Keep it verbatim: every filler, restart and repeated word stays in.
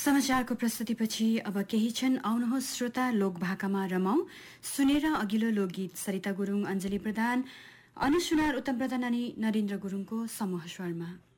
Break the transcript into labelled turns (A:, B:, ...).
A: समाचारको प्रस्तुतिपछि अब केही क्षण आउनुहोस् श्रोता लोकभाकामा रमाऊ। सुनेर अघिल्लो लोकगीत सरिता गुरुङ, अञ्जली प्रधान, अनुसुनार उत्तम प्रधान अनि नरेन्द्र गुरुङको समूह स्वरमा।